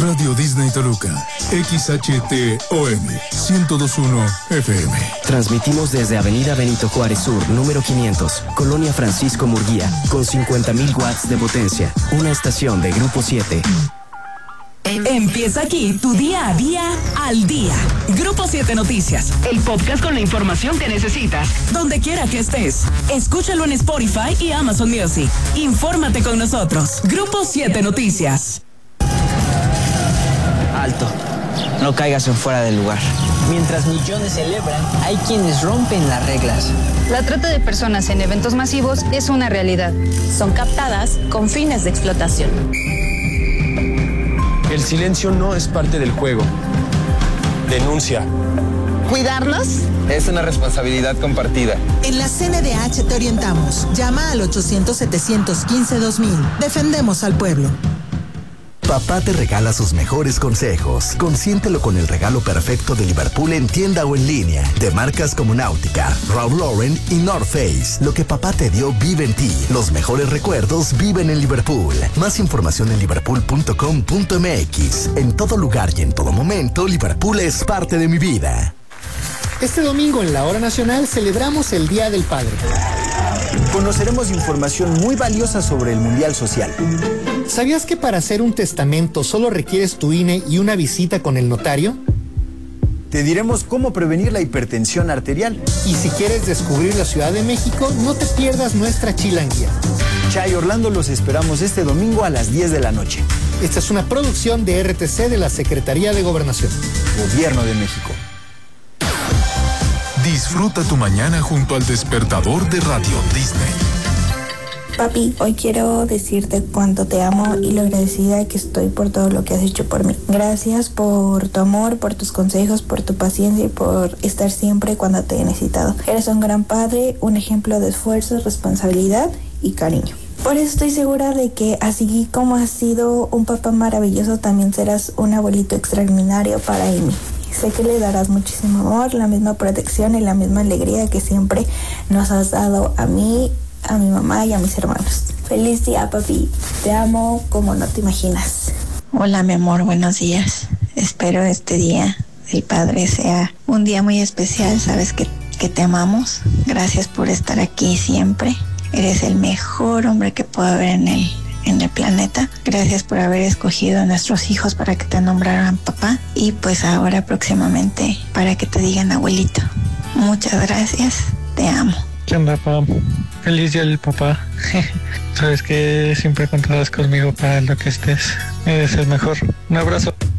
Radio Disney Toluca, XHTOM 1021 FM. Transmitimos desde Avenida Benito Juárez Sur, número 500, Colonia Francisco Murguía, con 50,000 watts de potencia. Una estación de Grupo 7. Empieza aquí tu día a día al día. Grupo 7 Noticias, el podcast con la información que necesitas, donde quiera que estés. Escúchalo en Spotify y Amazon Music. Infórmate con nosotros. Grupo 7 Noticias. Alto, no caigas en fuera del lugar. Mientras millones celebran, hay quienes rompen las reglas. La trata de personas en eventos masivos es una realidad. Son captadas con fines de explotación. El silencio no es parte del juego. Denuncia. ¿Cuidarnos? Es una responsabilidad compartida. En la CNDH te orientamos. Llama al 800-715-2000. Defendemos al pueblo. Papá te regala sus mejores consejos. Consiéntelo con el regalo perfecto de Liverpool en tienda o en línea. De marcas como Náutica, Ralph Lauren y North Face. Lo que papá te dio vive en ti. Los mejores recuerdos viven en Liverpool. Más información en liverpool.com.mx. En todo lugar y en todo momento, Liverpool es parte de mi vida. Este domingo en la Hora Nacional celebramos el Día del Padre. Conoceremos información muy valiosa sobre el Mundial Social. ¿Sabías que para hacer un testamento solo requieres tu INE y una visita con el notario? Te diremos cómo prevenir la hipertensión arterial. Y si quieres descubrir la Ciudad de México, no te pierdas nuestra chilanguía. Chay Orlando, los esperamos este domingo a las 10 de la noche. Esta es una producción de RTC de la Secretaría de Gobernación. Gobierno de México. Disfruta tu mañana junto al despertador de Radio Disney. Papi, hoy quiero decirte cuánto te amo y lo agradecida que estoy por todo lo que has hecho por mí. Gracias por tu amor, por tus consejos, por tu paciencia y por estar siempre cuando te he necesitado. Eres un gran padre, un ejemplo de esfuerzo, responsabilidad y cariño. Por eso estoy segura de que así como has sido un papá maravilloso, también serás un abuelito extraordinario para Amy. Sé que le darás muchísimo amor, la misma protección y la misma alegría que siempre nos has dado a mí, a mi mamá y a mis hermanos. Feliz día, papi. Te amo como no te imaginas. Hola, mi amor, buenos días. Espero este día del padre sea un día muy especial. Sabes que te amamos. Gracias por estar aquí siempre. Eres el mejor hombre que pueda haber en el planeta. Gracias por haber escogido a nuestros hijos para que te nombraran papá. Y pues ahora próximamente para que te digan abuelito. Muchas gracias. Te amo. ¿Qué onda, papá? Feliz día del papá. Sabes que siempre contarás conmigo para lo que estés. Eres el mejor. Un abrazo.